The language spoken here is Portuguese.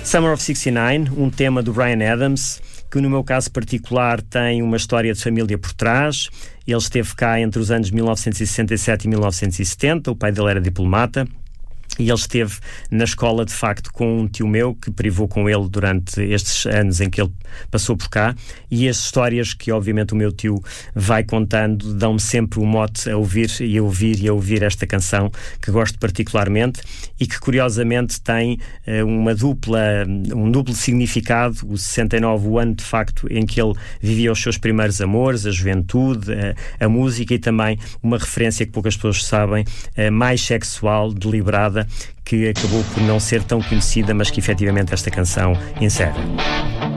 Summer of 69, um tema do Bryan Adams, que no meu caso particular tem uma história de família por trás. Ele esteve cá entre os anos 1967 e 1970, o pai dele era diplomata. E ele esteve na escola, de facto, com um tio meu que privou com ele durante estes anos em que ele passou por cá. E as histórias que, obviamente, o meu tio vai contando dão-me sempre o mote a ouvir e a ouvir e a ouvir esta canção, que gosto particularmente e que, curiosamente, tem um duplo significado. O 69, o ano, de facto, em que ele vivia os seus primeiros amores, a juventude, a música, e também uma referência que poucas pessoas sabem, mais sexual, deliberada, que acabou por não ser tão conhecida, mas que efetivamente esta canção encerra.